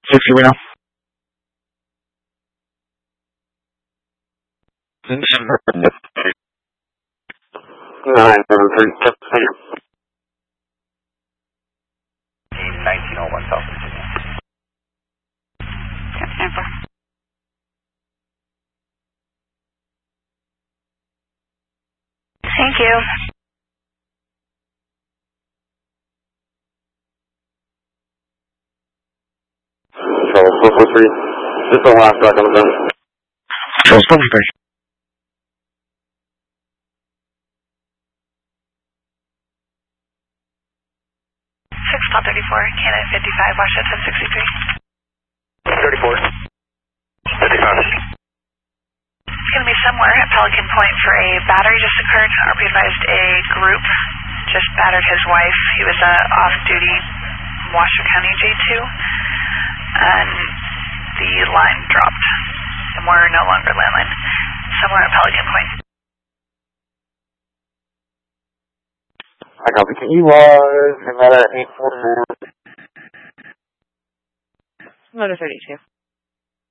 60 right now. Nine, 1901 South Virginia. Thank you. Charles 443. This is the last track on the gun. Charles 443. 6-34, Canada 55, Washington 63. 34. 55. It's going to be somewhere at Pelican Point for a battery just occurred. Or be advised a group just battered his wife. He was off-duty Washoe County J2. And the line dropped. And we're no longer landline. Somewhere at Pelican Point. I copy. Can you send that at 844? Motor 32.